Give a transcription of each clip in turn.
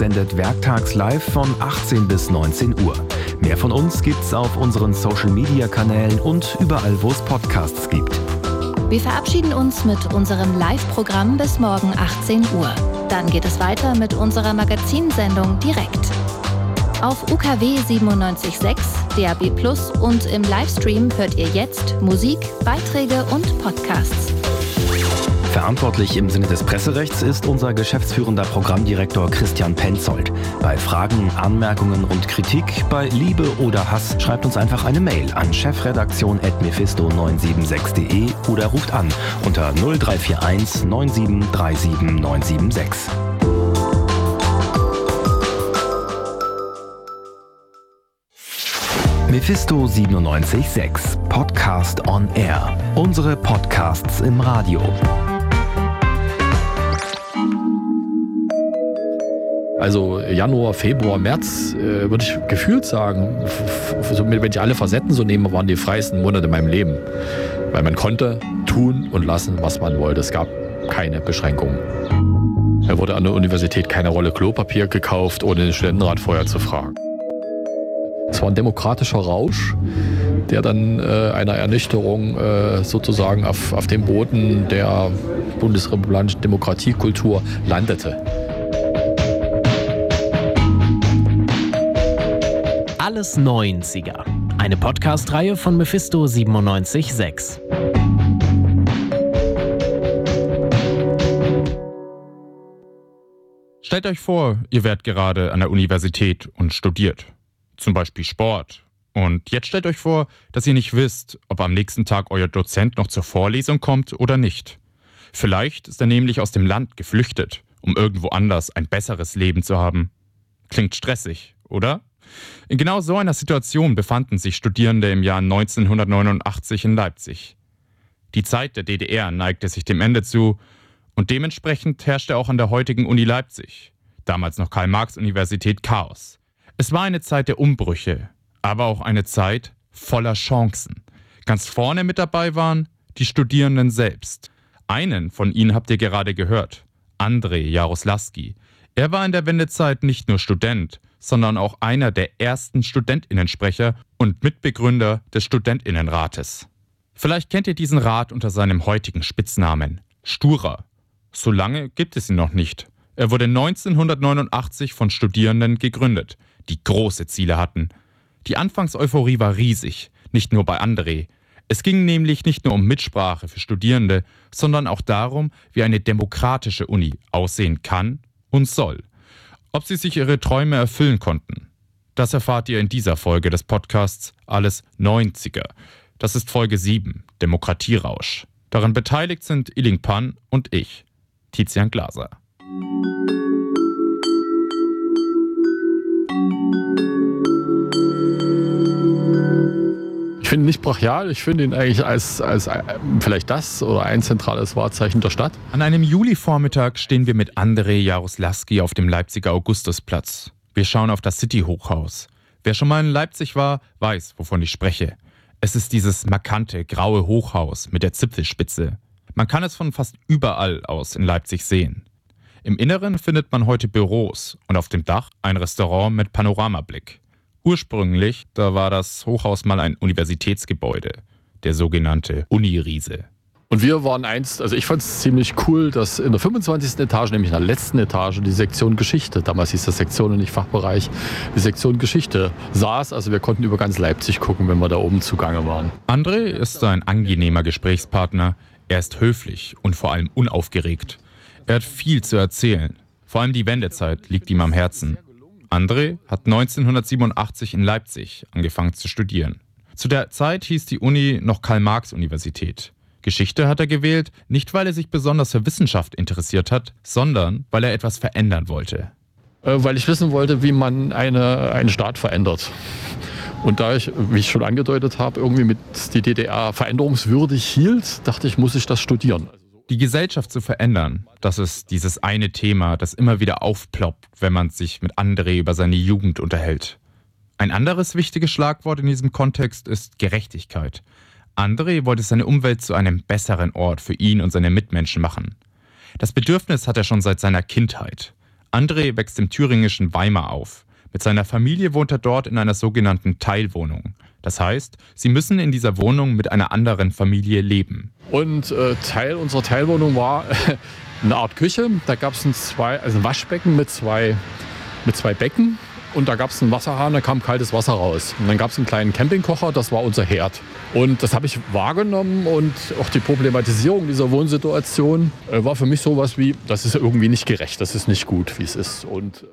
sendet werktags live von 18 bis 19 Uhr. Mehr von uns gibt's auf unseren Social-Media-Kanälen und überall, wo es Podcasts gibt. Wir verabschieden uns mit unserem Live-Programm bis morgen 18 Uhr. Dann geht es weiter mit unserer Magazinsendung direkt. Auf UKW 97.6, DAB+ und im Livestream hört ihr jetzt Musik, Beiträge und Podcasts. Verantwortlich im Sinne des Presserechts ist unser geschäftsführender Programmdirektor Christian Penzold. Bei Fragen, Anmerkungen und Kritik, bei Liebe oder Hass schreibt uns einfach eine Mail an chefredaktion@mephisto976.de oder ruft an unter 0341 9737 976. Mephisto 97.6 Podcast on Air. Unsere Podcasts im Radio. Also Januar, Februar, März würde ich gefühlt sagen, wenn ich alle Facetten so nehme, waren die freiesten Monate in meinem Leben. Weil man konnte tun und lassen, was man wollte. Es gab keine Beschränkungen. Da wurde an der Universität keine Rolle Klopapier gekauft, ohne den Studentenrat vorher zu fragen. Es war ein demokratischer Rausch, der dann einer Ernüchterung sozusagen auf dem Boden der bundesrepublikanischen Demokratiekultur landete. Alles 90er. Eine Podcast-Reihe von Mephisto 97.6. Stellt euch vor, ihr wärt gerade an der Universität und studiert. Zum Beispiel Sport. Und jetzt stellt euch vor, dass ihr nicht wisst, ob am nächsten Tag euer Dozent noch zur Vorlesung kommt oder nicht. Vielleicht ist er nämlich aus dem Land geflüchtet, um irgendwo anders ein besseres Leben zu haben. Klingt stressig, oder? In genau so einer Situation befanden sich Studierende im Jahr 1989 in Leipzig. Die Zeit der DDR neigte sich dem Ende zu und dementsprechend herrschte auch an der heutigen Uni Leipzig, damals noch Karl-Marx-Universität, Chaos. Es war eine Zeit der Umbrüche, aber auch eine Zeit voller Chancen. Ganz vorne mit dabei waren die Studierenden selbst. Einen von ihnen habt ihr gerade gehört, Andrej Jaroslawski. Er war in der Wendezeit nicht nur Student, sondern auch einer der ersten Studentinnensprecher und Mitbegründer des Studentinnenrates. Vielleicht kennt ihr diesen Rat unter seinem heutigen Spitznamen, Stura. So lange gibt es ihn noch nicht. Er wurde 1989 von Studierenden gegründet, die große Ziele hatten. Die Anfangseuphorie war riesig, nicht nur bei Andrej. Es ging nämlich nicht nur um Mitsprache für Studierende, sondern auch darum, wie eine demokratische Uni aussehen kann und soll. Ob sie sich ihre Träume erfüllen konnten, das erfahrt ihr in dieser Folge des Podcasts Alles 90er. Das ist Folge 7, Demokratierausch. Daran beteiligt sind Iling Pan und ich, Tizian Glaser. Ich finde ihn nicht brachial, ich finde ihn eigentlich als vielleicht das oder ein zentrales Wahrzeichen der Stadt. An einem Julivormittag stehen wir mit Andrej Jaroslawski auf dem Leipziger Augustusplatz. Wir schauen auf das City-Hochhaus. Wer schon mal in Leipzig war, weiß, wovon ich spreche. Es ist dieses markante, graue Hochhaus mit der Zipfelspitze. Man kann es von fast überall aus in Leipzig sehen. Im Inneren findet man heute Büros und auf dem Dach ein Restaurant mit Panoramablick. Ursprünglich, da war das Hochhaus mal ein Universitätsgebäude, der sogenannte Uniriese. Und wir waren einst, also ich fand es ziemlich cool, dass in der 25. Etage, nämlich in der letzten Etage, die Sektion Geschichte, damals hieß das Sektion und nicht Fachbereich, die Sektion Geschichte saß. Also wir konnten über ganz Leipzig gucken, wenn wir da oben zugange waren. Andrej ist ein angenehmer Gesprächspartner. Er ist höflich und vor allem unaufgeregt. Er hat viel zu erzählen. Vor allem die Wendezeit liegt ihm am Herzen. Andrej hat 1987 in Leipzig angefangen zu studieren. Zu der Zeit hieß die Uni noch Karl-Marx-Universität. Geschichte hat er gewählt, nicht weil er sich besonders für Wissenschaft interessiert hat, sondern weil er etwas verändern wollte. Weil ich wissen wollte, wie man einen Staat verändert. Und da ich, wie ich schon angedeutet habe, irgendwie mit die DDR veränderungswürdig hielt, dachte ich, muss ich das studieren. Die Gesellschaft zu verändern, das ist dieses eine Thema, das immer wieder aufploppt, wenn man sich mit Andrej über seine Jugend unterhält. Ein anderes wichtiges Schlagwort in diesem Kontext ist Gerechtigkeit. Andrej wollte seine Umwelt zu einem besseren Ort für ihn und seine Mitmenschen machen. Das Bedürfnis hat er schon seit seiner Kindheit. André wächst im thüringischen Weimar auf. Mit seiner Familie wohnt er dort in einer sogenannten Teilwohnung. Das heißt, sie müssen in dieser Wohnung mit einer anderen Familie leben. Und Teil unserer Teilwohnung war eine Art Küche. Da gab es ein Waschbecken mit zwei Becken. Und da gab es einen Wasserhahn, da kam kaltes Wasser raus. Und dann gab es einen kleinen Campingkocher, das war unser Herd. Und das habe ich wahrgenommen und auch die Problematisierung dieser Wohnsituation war für mich sowas wie, das ist irgendwie nicht gerecht, das ist nicht gut, wie es ist. Und,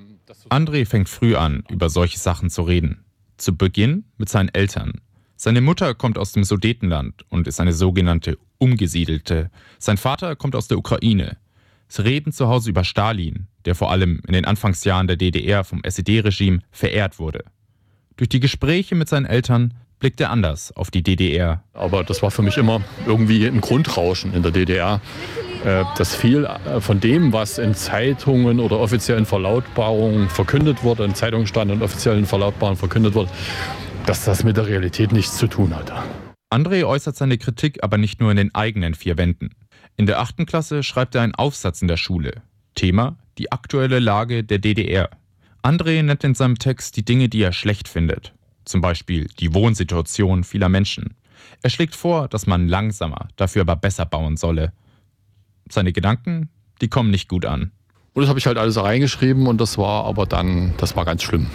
André fängt früh an, über solche Sachen zu reden. Zu Beginn mit seinen Eltern. Seine Mutter kommt aus dem Sudetenland und ist eine sogenannte Umgesiedelte. Sein Vater kommt aus der Ukraine. Sie reden zu Hause über Stalin, der vor allem in den Anfangsjahren der DDR vom SED-Regime verehrt wurde. Durch die Gespräche mit seinen Eltern blickt er anders auf die DDR. Aber das war für mich immer irgendwie ein Grundrauschen in der DDR. Dass viel von dem, was in Zeitungen oder offiziellen Verlautbarungen verkündet wurde, in Zeitungen stand und offiziellen Verlautbarungen verkündet wurde, dass das mit der Realität nichts zu tun hatte. André äußert seine Kritik aber nicht nur in den eigenen 4 Wänden. In der 8. Klasse schreibt er einen Aufsatz in der Schule. Thema: die aktuelle Lage der DDR. André nennt in seinem Text die Dinge, die er schlecht findet. Zum Beispiel die Wohnsituation vieler Menschen. Er schlägt vor, dass man langsamer, dafür aber besser bauen solle. Seine Gedanken, die kommen nicht gut an. Und das habe ich halt alles reingeschrieben und das war ganz schlimm.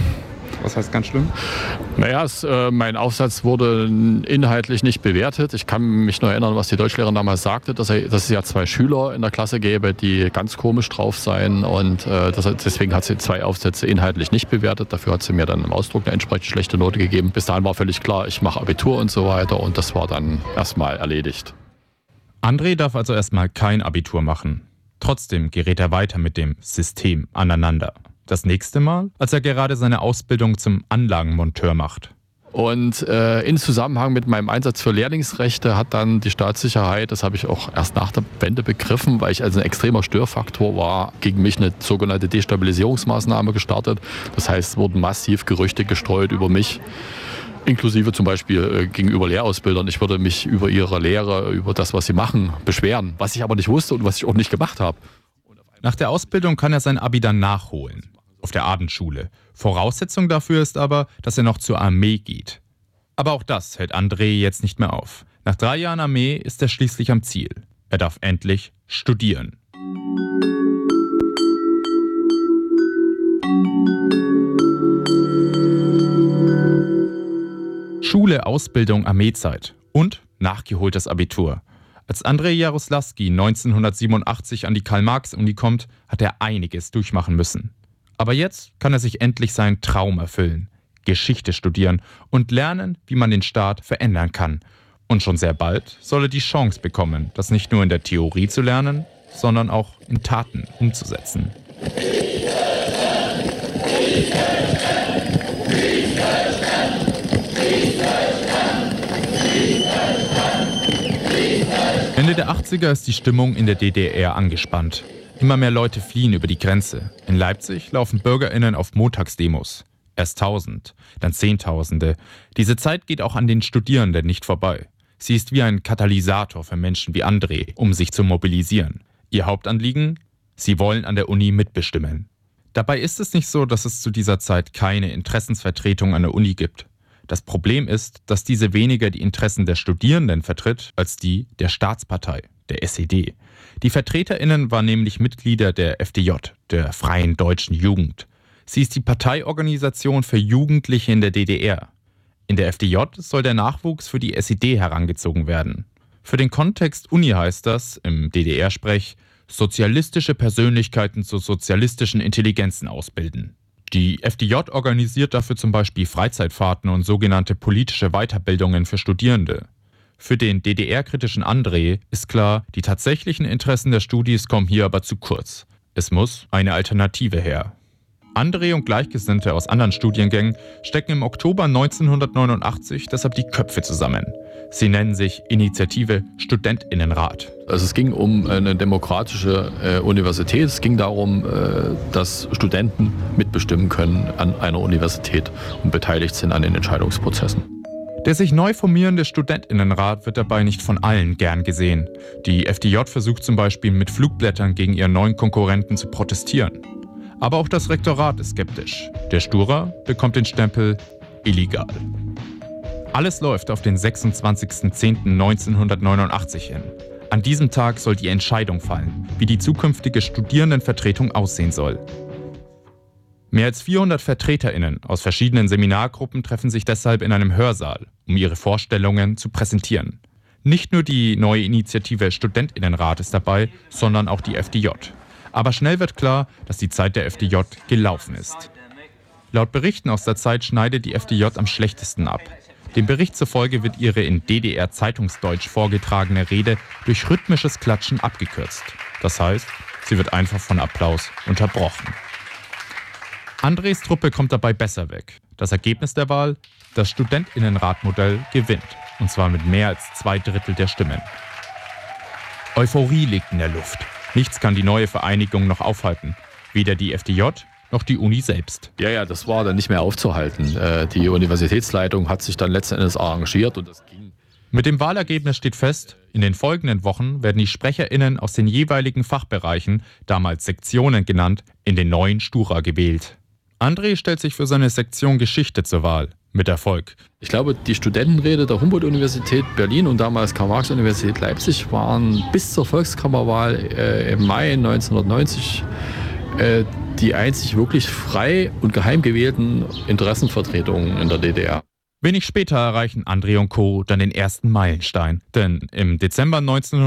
Was heißt ganz schlimm? Naja, mein Aufsatz wurde inhaltlich nicht bewertet. Ich kann mich nur erinnern, was die Deutschlehrerin damals sagte, dass es ja 2 Schüler in der Klasse gäbe, die ganz komisch drauf seien. Und deswegen hat sie 2 Aufsätze inhaltlich nicht bewertet. Dafür hat sie mir dann im Ausdruck eine entsprechend schlechte Note gegeben. Bis dahin war völlig klar, ich mache Abitur und so weiter. Und das war dann erstmal erledigt. André darf also erstmal kein Abitur machen. Trotzdem gerät er weiter mit dem System aneinander. Das nächste Mal, als er gerade seine Ausbildung zum Anlagenmonteur macht. Und in Zusammenhang mit meinem Einsatz für Lehrlingsrechte hat dann die Staatssicherheit, das habe ich auch erst nach der Wende begriffen, weil ich also ein extremer Störfaktor war, gegen mich eine sogenannte Destabilisierungsmaßnahme gestartet. Das heißt, es wurden massiv Gerüchte gestreut über mich, inklusive zum Beispiel gegenüber Lehrausbildern. Ich würde mich über ihre Lehre, über das, was sie machen, beschweren, was ich aber nicht wusste und was ich auch nicht gemacht habe. Nach der Ausbildung kann er sein Abi dann nachholen. Auf der Abendschule. Voraussetzung dafür ist aber, dass er noch zur Armee geht. Aber auch das hält André jetzt nicht mehr auf. Nach 3 Jahren Armee ist er schließlich am Ziel. Er darf endlich studieren. Schule, Ausbildung, Armeezeit und nachgeholtes Abitur. Als André Jaroslawski 1987 an die Karl-Marx-Uni kommt, hat er einiges durchmachen müssen. Aber jetzt kann er sich endlich seinen Traum erfüllen, Geschichte studieren und lernen, wie man den Staat verändern kann. Und schon sehr bald soll er die Chance bekommen, das nicht nur in der Theorie zu lernen, sondern auch in Taten umzusetzen. Ende der 80er ist die Stimmung in der DDR angespannt. Immer mehr Leute fliehen über die Grenze. In Leipzig laufen BürgerInnen auf Montagsdemos. Erst 1000, dann Zehntausende. Diese Zeit geht auch an den Studierenden nicht vorbei. Sie ist wie ein Katalysator für Menschen wie André, um sich zu mobilisieren. Ihr Hauptanliegen? Sie wollen an der Uni mitbestimmen. Dabei ist es nicht so, dass es zu dieser Zeit keine Interessensvertretung an der Uni gibt. Das Problem ist, dass diese weniger die Interessen der Studierenden vertritt, als die der Staatspartei, der SED. Die VertreterInnen waren nämlich Mitglieder der FDJ, der Freien Deutschen Jugend. Sie ist die Parteiorganisation für Jugendliche in der DDR. In der FDJ soll der Nachwuchs für die SED herangezogen werden. Für den Kontext Uni heißt das, im DDR-Sprech, sozialistische Persönlichkeiten zu sozialistischen Intelligenzen ausbilden. Die FDJ organisiert dafür zum Beispiel Freizeitfahrten und sogenannte politische Weiterbildungen für Studierende. Für den DDR-kritischen André ist klar, die tatsächlichen Interessen der Studis kommen hier aber zu kurz. Es muss eine Alternative her. André und Gleichgesinnte aus anderen Studiengängen stecken im Oktober 1989 deshalb die Köpfe zusammen. Sie nennen sich Initiative StudentInnenrat. Also es ging um eine demokratische Universität. Es ging darum, dass Studenten mitbestimmen können an einer Universität und beteiligt sind an den Entscheidungsprozessen. Der sich neu formierende Studentinnenrat wird dabei nicht von allen gern gesehen. Die FDJ versucht zum Beispiel mit Flugblättern gegen ihren neuen Konkurrenten zu protestieren. Aber auch das Rektorat ist skeptisch. Der Stura bekommt den Stempel illegal. Alles läuft auf den 26.10.1989 hin. An diesem Tag soll die Entscheidung fallen, wie die zukünftige Studierendenvertretung aussehen soll. Mehr als 400 VertreterInnen aus verschiedenen Seminargruppen treffen sich deshalb in einem Hörsaal, um ihre Vorstellungen zu präsentieren. Nicht nur die neue Initiative StudentInnenrat ist dabei, sondern auch die FDJ. Aber schnell wird klar, dass die Zeit der FDJ gelaufen ist. Laut Berichten aus der Zeit schneidet die FDJ am schlechtesten ab. Dem Bericht zufolge wird ihre in DDR-Zeitungsdeutsch vorgetragene Rede durch rhythmisches Klatschen abgekürzt. Das heißt, sie wird einfach von Applaus unterbrochen. Andres Truppe kommt dabei besser weg. Das Ergebnis der Wahl? Das StudentInnenratmodell gewinnt. Und zwar mit mehr als 2/3 der Stimmen. Euphorie liegt in der Luft. Nichts kann die neue Vereinigung noch aufhalten. Weder die FDJ noch die Uni selbst. Ja, das war dann nicht mehr aufzuhalten. Die Universitätsleitung hat sich dann letzten Endes arrangiert und das ging. Mit dem Wahlergebnis steht fest, in den folgenden Wochen werden die SprecherInnen aus den jeweiligen Fachbereichen, damals Sektionen genannt, in den neuen Stura gewählt. André stellt sich für seine Sektion Geschichte zur Wahl. Mit Erfolg. Ich glaube, die Studentenräte der Humboldt-Universität Berlin und damals Karl-Marx-Universität Leipzig waren bis zur Volkskammerwahl im Mai 1990 die einzig wirklich frei und geheim gewählten Interessenvertretungen in der DDR. Wenig später erreichen André und Co. dann den ersten Meilenstein. Denn im Dezember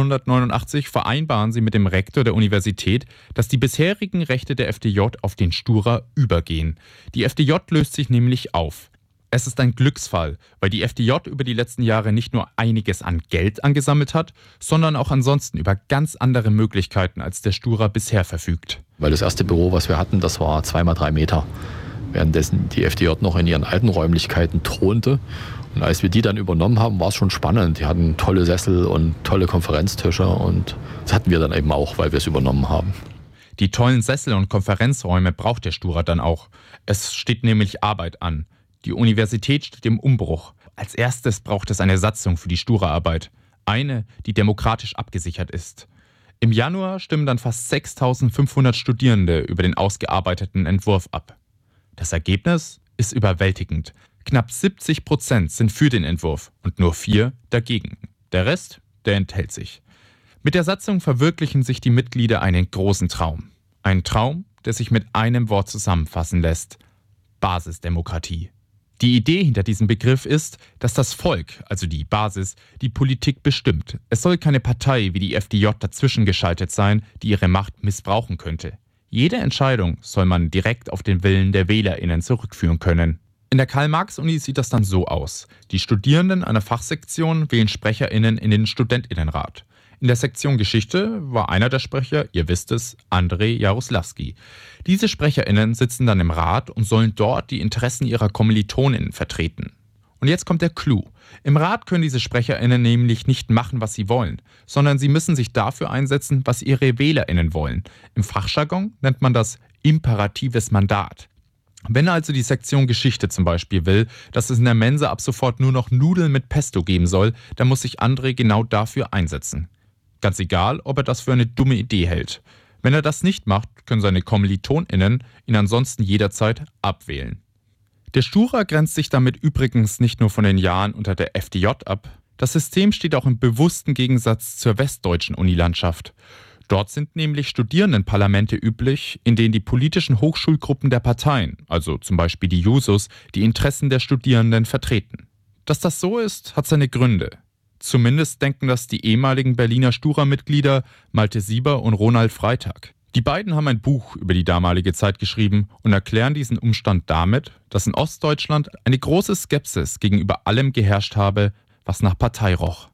1989 vereinbaren sie mit dem Rektor der Universität, dass die bisherigen Rechte der FDJ auf den Stura übergehen. Die FDJ löst sich nämlich auf. Es ist ein Glücksfall, weil die FDJ über die letzten Jahre nicht nur einiges an Geld angesammelt hat, sondern auch ansonsten über ganz andere Möglichkeiten, als der Stura bisher verfügt. Weil das erste Büro, was wir hatten, das war 2x3 Meter. Währenddessen die FDJ noch in ihren alten Räumlichkeiten thronte. Und als wir die dann übernommen haben, war es schon spannend. Die hatten tolle Sessel und tolle Konferenztische und das hatten wir dann eben auch, weil wir es übernommen haben. Die tollen Sessel und Konferenzräume braucht der Stura dann auch. Es steht nämlich Arbeit an. Die Universität steht im Umbruch. Als erstes braucht es eine Satzung für die Stura-Arbeit. Eine, die demokratisch abgesichert ist. Im Januar stimmen dann fast 6.500 Studierende über den ausgearbeiteten Entwurf ab. Das Ergebnis ist überwältigend. Knapp 70% sind für den Entwurf und nur 4 dagegen. Der Rest, der enthält sich. Mit der Satzung verwirklichen sich die Mitglieder einen großen Traum. Ein Traum, der sich mit einem Wort zusammenfassen lässt: Basisdemokratie. Die Idee hinter diesem Begriff ist, dass das Volk, also die Basis, die Politik bestimmt. Es soll keine Partei wie die FDJ dazwischen geschaltet sein, die ihre Macht missbrauchen könnte. Jede Entscheidung soll man direkt auf den Willen der WählerInnen zurückführen können. In der Karl-Marx-Uni sieht das dann so aus. Die Studierenden einer Fachsektion wählen SprecherInnen in den StudentInnenrat. In der Sektion Geschichte war einer der Sprecher, ihr wisst es, André Jaroslawski. Diese SprecherInnen sitzen dann im Rat und sollen dort die Interessen ihrer KommilitonInnen vertreten. Und jetzt kommt der Clou. Im Rat können diese SprecherInnen nämlich nicht machen, was sie wollen, sondern sie müssen sich dafür einsetzen, was ihre WählerInnen wollen. Im Fachjargon nennt man das imperatives Mandat. Wenn also die Sektion Geschichte zum Beispiel will, dass es in der Mensa ab sofort nur noch Nudeln mit Pesto geben soll, dann muss sich André genau dafür einsetzen. Ganz egal, ob er das für eine dumme Idee hält. Wenn er das nicht macht, können seine KommilitonInnen ihn ansonsten jederzeit abwählen. Der Stura grenzt sich damit übrigens nicht nur von den Jahren unter der FDJ ab. Das System steht auch im bewussten Gegensatz zur westdeutschen Unilandschaft. Dort sind nämlich Studierendenparlamente üblich, in denen die politischen Hochschulgruppen der Parteien, also zum Beispiel die Jusos, die Interessen der Studierenden vertreten. Dass das so ist, hat seine Gründe. Zumindest denken das die ehemaligen Berliner Stura-Mitglieder Malte Sieber und Ronald Freitag. Die beiden haben ein Buch über die damalige Zeit geschrieben und erklären diesen Umstand damit, dass in Ostdeutschland eine große Skepsis gegenüber allem geherrscht habe, was nach Partei roch.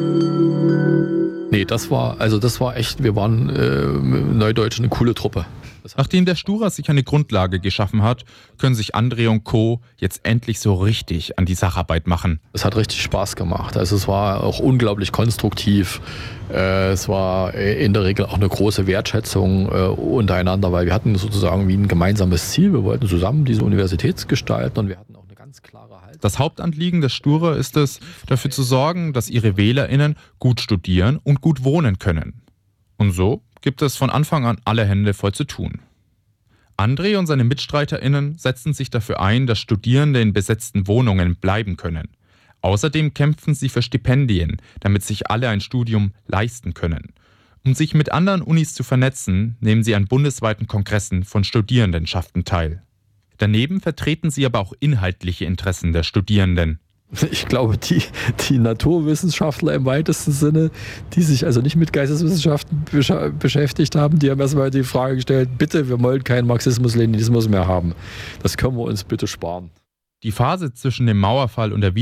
Nee, das war echt, wir waren Neudeutsch eine coole Truppe. Nachdem der Stura sich eine Grundlage geschaffen hat, können sich André und Co. jetzt endlich so richtig an die Sacharbeit machen. Es hat richtig Spaß gemacht. Also es war auch unglaublich konstruktiv. Es war in der Regel auch eine große Wertschätzung untereinander, weil wir hatten sozusagen wie ein gemeinsames Ziel. Wir wollten zusammen diese Universität gestalten und wir hatten auch eine ganz klare Haltung. Das Hauptanliegen der Stura ist es, dafür zu sorgen, dass ihre WählerInnen gut studieren und gut wohnen können. Und so gibt es von Anfang an alle Hände voll zu tun. André und seine MitstreiterInnen setzen sich dafür ein, dass Studierende in besetzten Wohnungen bleiben können. Außerdem kämpfen sie für Stipendien, damit sich alle ein Studium leisten können. Um sich mit anderen Unis zu vernetzen, nehmen sie an bundesweiten Kongressen von Studierendenschaften teil. Daneben vertreten sie aber auch inhaltliche Interessen der Studierenden. Ich glaube, die Naturwissenschaftler im weitesten Sinne, die sich also nicht mit Geisteswissenschaften beschäftigt haben, die haben erstmal die Frage gestellt, bitte, wir wollen keinen Marxismus-Leninismus mehr haben. Das können wir uns bitte sparen. Die Phase zwischen dem Mauerfall und der